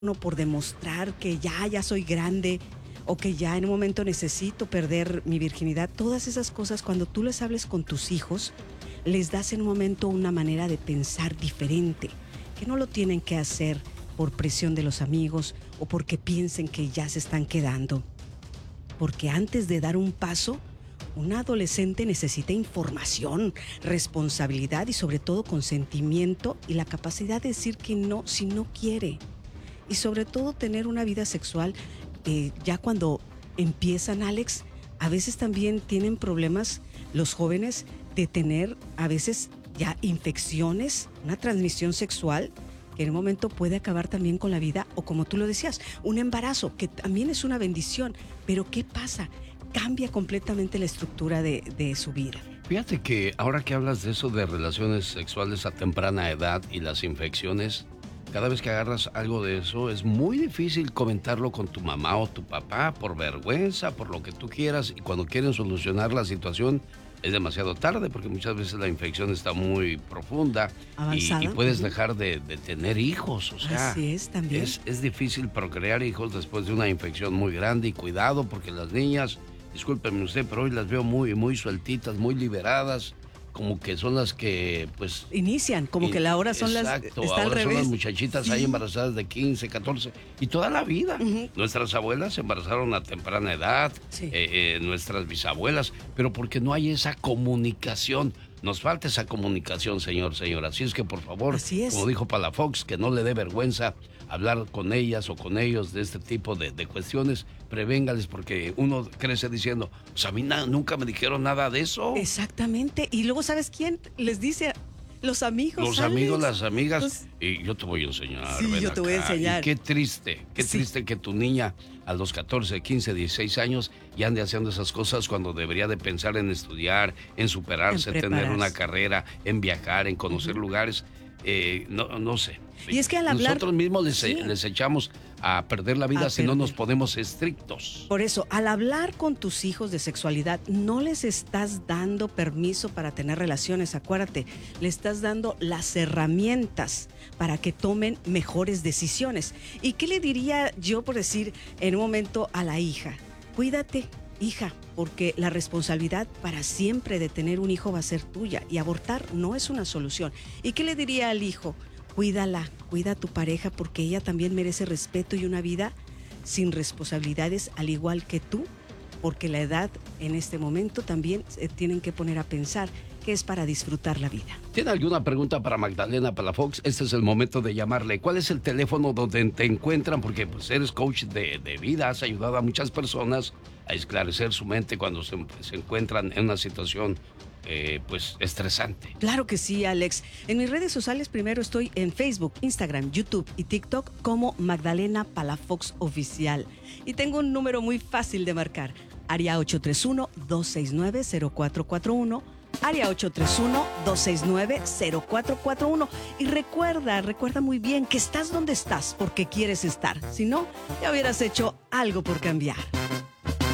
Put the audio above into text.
por demostrar que ya soy grande o que ya en un momento necesito perder mi virginidad. Todas esas cosas, cuando tú les hables con tus hijos, les das en un momento una manera de pensar diferente, que no lo tienen que hacer por presión de los amigos o porque piensen que ya se están quedando. Porque antes de dar un paso, un adolescente necesita información, responsabilidad y sobre todo consentimiento y la capacidad de decir que no si no quiere. Y sobre todo tener una vida sexual, ya cuando empiezan, Alex, a veces también tienen problemas los jóvenes de tener a veces ya infecciones, una transmisión sexual que en un momento puede acabar también con la vida, o como tú lo decías, un embarazo, que también es una bendición. Pero ¿qué pasa? Cambia completamente la estructura de su vida. Fíjate que ahora que hablas de eso de relaciones sexuales a temprana edad y las infecciones, cada vez que agarras algo de eso es muy difícil comentarlo con tu mamá o tu papá por vergüenza, por lo que tú quieras, y cuando quieren solucionar la situación es demasiado tarde porque muchas veces la infección está muy profunda y puedes dejar de tener hijos. O sea, así es, también. Es difícil procrear hijos después de una infección muy grande, y cuidado porque las niñas, discúlpeme usted, pero hoy las veo muy sueltitas, muy liberadas, como que son las que, pues... inician, como que ahora son exacto, está al ahora revés. son las muchachitas ahí embarazadas de 15, 14, y toda la vida. Nuestras abuelas se embarazaron a temprana edad, nuestras bisabuelas, pero porque no hay esa comunicación. Nos falta esa comunicación, señora. Así es que, por favor, como dijo Palafox, que no le dé vergüenza hablar con ellas o con ellos de este tipo de cuestiones. Prevéngales, porque uno crece diciendo, pues a mí nunca me dijeron nada de eso. Exactamente. Y luego, ¿sabes quién les dice? Los amigos. Los amigos, las amigas. Pues, y yo te voy a enseñar. Sí, yo te voy a enseñar. Y qué triste que tu niña a los 14, 15, 16 años ya ande haciendo esas cosas cuando debería de pensar en estudiar, en superarse, tener una carrera, en viajar, en conocer lugares. No sé. Y es que al hablar... nosotros mismos les echamos a perder la vida si no nos ponemos estrictos. Por eso, al hablar con tus hijos de sexualidad, no les estás dando permiso para tener relaciones, acuérdate, le estás dando las herramientas para que tomen mejores decisiones. ¿Y qué le diría yo, por decir, en un momento a la hija? Cuídate, hija, porque la responsabilidad para siempre de tener un hijo va a ser tuya, y abortar no es una solución. ¿Y qué le diría al hijo? Cuídala, cuida a tu pareja, porque ella también merece respeto y una vida sin responsabilidades, al igual que tú, porque la edad en este momento también se tienen que poner a pensar que es para disfrutar la vida. ¿Tiene alguna pregunta para Magdalena Palafox? Este es el momento de llamarle. ¿Cuál es el teléfono donde te encuentran? Porque pues eres coach de vida, has ayudado a muchas personas a esclarecer su mente cuando se encuentran en una situación pues estresante. Claro que sí, Alex. En mis redes sociales primero estoy en Facebook, Instagram, YouTube y TikTok como Magdalena Palafox Oficial. Y tengo un número muy fácil de marcar, área 831-269-0441, área 831-269-0441. Y recuerda muy bien que estás donde estás porque quieres estar. Si no, ya hubieras hecho algo por cambiar.